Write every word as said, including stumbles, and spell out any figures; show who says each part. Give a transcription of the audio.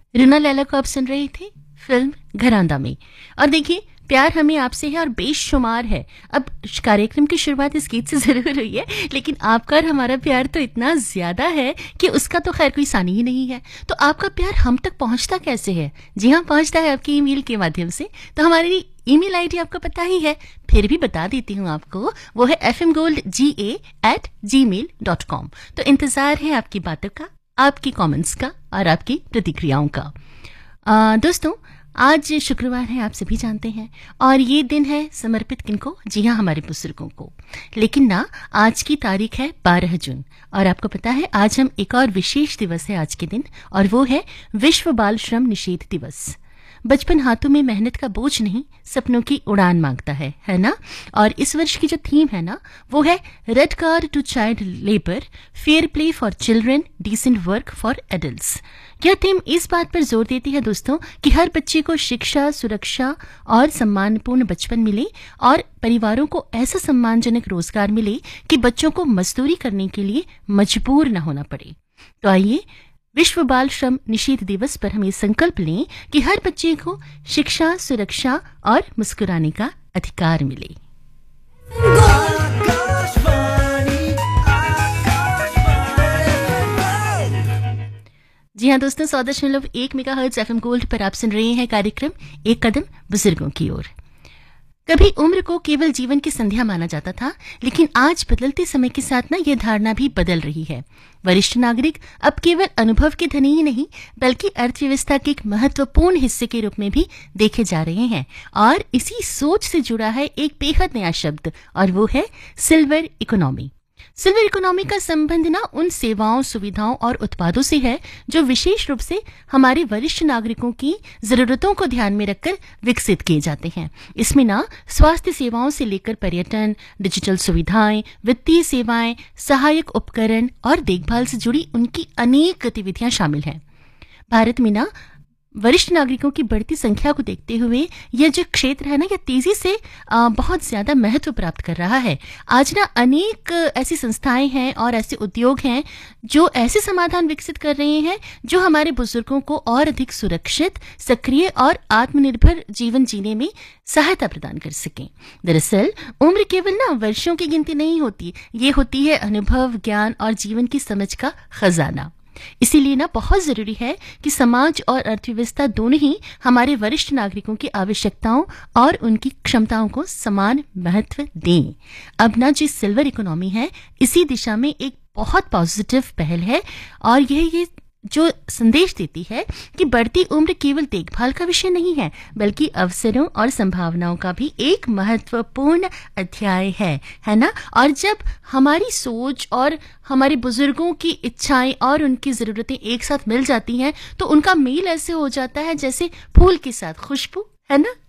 Speaker 1: रूना लैला को आप सुन रहे थे फिल्म घरांदा में। और देखिए, प्यार हमें आपसे है और बेशुमार है। अब कार्यक्रम की शुरुआत इस गीत से जरूर हुई है, लेकिन आपका और हमारा प्यार तो इतना ज्यादा है कि उसका तो खैर कोई सानी ही नहीं है। तो आपका प्यार हम तक पहुंचता कैसे है? जी हाँ, पहुंचता है आपकी ईमेल के माध्यम से। तो हमारी ईमेल आईडी आपको पता ही है, फिर भी बता देती हूँ आपको। वो है एफ एम गोल्ड जी ए एट जी मेल डॉट कॉम। तो इंतजार है आपकी बातों का, आपकी कमेंट्स का और आपकी प्रतिक्रियाओं का। आ, दोस्तों, आज शुक्रवार है, आप सभी जानते हैं, और ये दिन है समर्पित किनको? जी हाँ, हमारे बुजुर्गों को। लेकिन ना, आज की तारीख है बारह जून, और आपको पता है आज हम एक और विशेष दिवस है आज के दिन, और वो है विश्व बाल श्रम निषेध दिवस। बचपन हाथों में मेहनत का बोझ नहीं, सपनों की उड़ान मांगता है, है ना? और इस वर्ष की जो थीम है ना, वो है red card to child labour, fair play for children, decent work for adults. यह थीम इस बात पर जोर देती है दोस्तों कि हर बच्चे को शिक्षा, सुरक्षा और सम्मानपूर्ण बचपन मिले, और परिवारों को ऐसा सम्मानजनक रोजगार मिले कि बच्चों को मजदूरी करने के लिए मजबूर न होना पड़े। तो आइए, विश्व बाल श्रम निषेध दिवस पर हम ये संकल्प लें कि हर बच्चे को शिक्षा, सुरक्षा और मुस्कुराने का अधिकार मिले। जी हाँ दोस्तों, सौ दशमलव एक mega hertz F M gold पर आप सुन रहे हैं कार्यक्रम एक कदम बुजुर्गों की ओर। कभी उम्र को केवल जीवन की संध्या माना जाता था, लेकिन आज बदलते समय के साथ ना, यह धारणा भी बदल रही है। वरिष्ठ नागरिक अब केवल अनुभव के धनी ही नहीं, बल्कि अर्थव्यवस्था के एक महत्वपूर्ण हिस्से के रूप में भी देखे जा रहे हैं। और इसी सोच से जुड़ा है एक बेहद नया शब्द, और वो है सिल्वर इकोनॉमी। सिल्वर इकोनॉमी का संबंध ना उन सेवाओं, सुविधाओं और उत्पादों से है जो विशेष रूप से हमारे वरिष्ठ नागरिकों की जरूरतों को ध्यान में रखकर विकसित किए जाते हैं। इसमें ना स्वास्थ्य सेवाओं से लेकर पर्यटन, डिजिटल सुविधाएं, वित्तीय सेवाएं, सहायक उपकरण और देखभाल से जुड़ी उनकी अनेक गतिविधियां शामिल हैं। भारत में ना वरिष्ठ नागरिकों की बढ़ती संख्या को देखते हुए यह जो क्षेत्र है ना, यह तेजी से आ, बहुत ज्यादा महत्व प्राप्त कर रहा है। आज ना अनेक ऐसी संस्थाएं हैं और ऐसे उद्योग हैं जो ऐसे समाधान विकसित कर रहे हैं जो हमारे बुजुर्गों को और अधिक सुरक्षित, सक्रिय और आत्मनिर्भर जीवन जीने में सहायता प्रदान कर सकें। दरअसल उम्र केवल ना वर्षों की गिनती नहीं होती, ये होती है अनुभव, ज्ञान और जीवन की समझ का खजाना। इसीलिए ना बहुत जरूरी है कि समाज और अर्थव्यवस्था दोनों ही हमारे वरिष्ठ नागरिकों की आवश्यकताओं और उनकी क्षमताओं को समान महत्व दें। अब ना जो सिल्वर इकोनॉमी है, इसी दिशा में एक बहुत पॉजिटिव पहल है, और यह ये जो संदेश देती है कि बढ़ती उम्र केवल देखभाल का विषय नहीं है, बल्कि अवसरों और संभावनाओं का भी एक महत्वपूर्ण अध्याय है, है ना? और जब हमारी सोच और हमारे बुजुर्गों की इच्छाएं और उनकी जरूरतें एक साथ मिल जाती हैं, तो उनका मेल ऐसे हो जाता है जैसे फूल के साथ खुशबू, है ना?